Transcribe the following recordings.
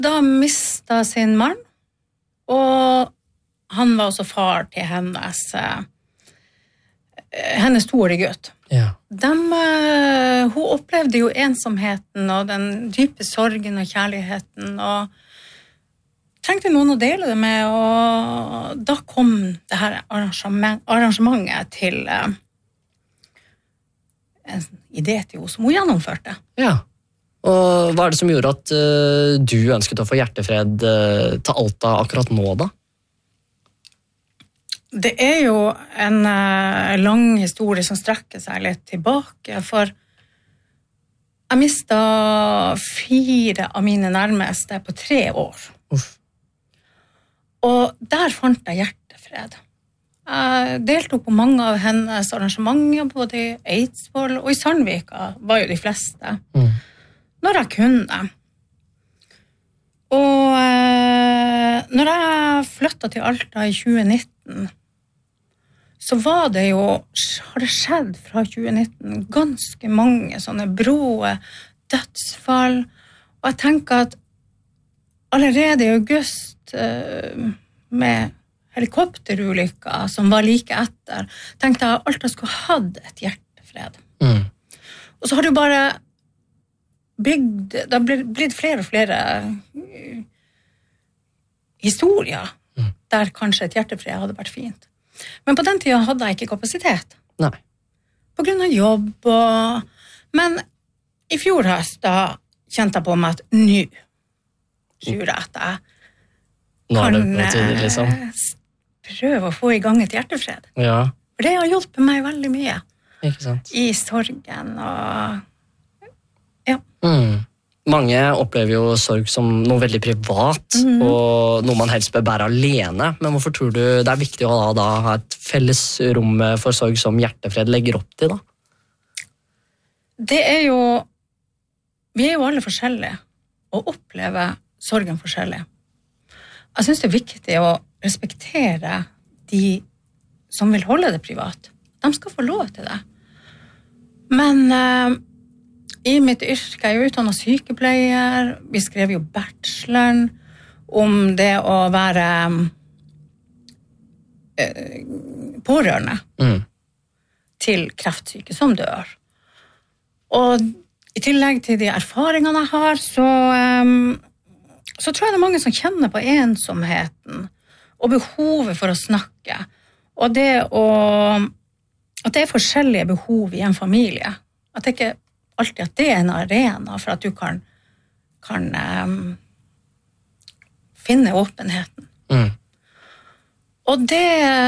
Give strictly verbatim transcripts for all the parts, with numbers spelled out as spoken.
da mistet sin mann, og han var også far til hennes, hennes toårige gutt. Ja. De, hun opplevde jo ensomheten og den dype sorgen og kjærligheten, og trengte noen å dele det med, og da kom det her arrangement, arrangementet til uh, en idé til henne som hun gjennomførte. Ja. Og hva er det som gjorde at uh, du ønsket å få hjertefred uh, til Alta akkurat nå da? Det er jo en uh, lang historie som strekker seg litt tilbake, for jeg mistet fire av mine nærmeste på tre år. Uff. Og der fant jeg hjertefred. Jeg deltok på mange av hennes arrangementer, både i Eidsvoll og i Sandvika, var jo de fleste, mm. når jeg kunne. Og uh, når jeg flyttet til Alta i tjue nitten, så var det jo, har det skjedd fra tjue nitten, ganske mange sånne broe dødsfall, og jeg tenker at allerede i august med helikopterulykker som var like etter, tenkte jeg at Alta skulle hatt et hjertefred. Mm. Og så har det jo bare bygd, det har blitt flere og flere historier mm. der kanskje et hjertefred hadde vært fint. Men på den tiden hadde jeg ikke kapasitet. Nei. På grunn av jobb og... Men i fjor høst da kjente jeg på meg at nå tror jeg at jeg Nå er det kan på tide, liksom. prøve å få i gang et hjertefred. Ja. For det har hjulpet meg veldig mye. Ikke sant? I sorgen og... Ja. Mm. Mange opplever jo sorg som noe veldig privat, mm. og noe man helst bør bære alene. Men hvorfor tror du det er viktig å ha, da, ha et felles rom for sorg som hjertefred legger opp til, da? Det er jo... Vi er jo alle forskjellige, og opplever sorgen forskjellig. Jeg synes det er viktig å respektere de som vil holde det privat. De skal få lov til det. Men... Uh, I mitt yrke er jeg utdannet sykepleier. Vi skrev jo bacheloren om det å være eh, pårørende mm. til kreftsyke som dør. Og i tillegg til de erfaringene jeg har, så, um, så tror jeg det er mange som kjenner på ensomheten og behovet for å snakke. Og det å, at det er forskjellige behov i en familie. At det ikke alltid at det er en arena for at du kan, kan um, finne åpenheten. Mm. Og det,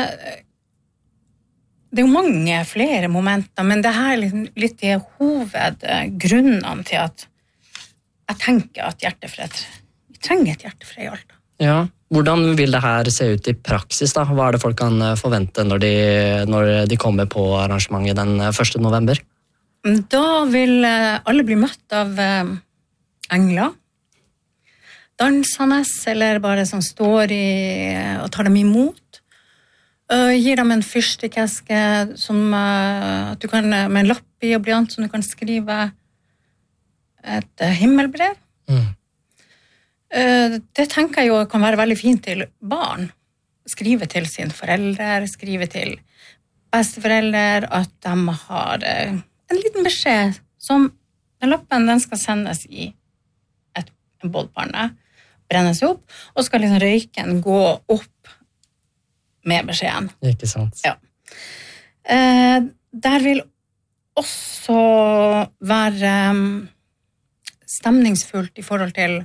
det er jo mange flere momenter, men det her er litt, litt i hovedgrunnene til at jeg tenker at hjertefred, vi trenger et hjertefred i Alta. Ja, hvordan vil det her se ut i praksis da? Hva er det folk kan forvente når de, når de kommer på arrangementet den første november? Da vil alle bli møtt av engler, dansende, eller bare som står i, og tar dem imot. Gir dem en fyrstikkeske som, at du kan, med en lapp i og blyant som du kan skrive et himmelbrev. Mm. Det tenker jeg jo kan være veldig fint til barn. Skrive til sin forelder, skrive til besteforelder, at de har... en liten beskjed som den lappen den skal sendes i et, en bålpanne, brennes opp, og skal liksom røyken gå opp med beskjeden. Ikke sant? Ja. Eh, der vil også være um, stemningsfullt i forhold til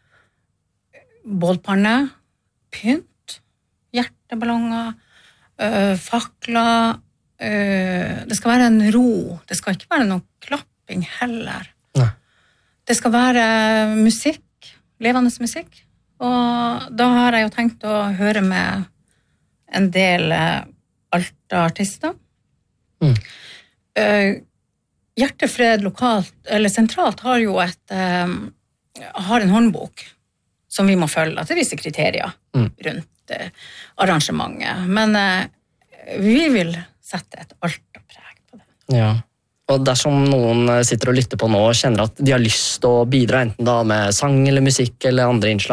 bålpanne, pynt, hjerteballonger, øh, fakler. Uh, det skal være en ro. Det skal ikke være noe klapping heller. Nei. Det skal være musikk, levende musikk. Og da har jeg jo tenkt å høre med en del uh, Alta-artister. Mm. Uh, Hjertefred lokalt, eller sentralt, har jo et, uh, har en håndbok som vi må følge til visse kriterier mm. rundt uh, arrangementet. Men uh, vi vil sette et Alta-preg på det. Ja, og dersom noen sitter og lytter på nå og kjenner at de har lyst til å bidra enten da med sang eller musikk eller andre innslag,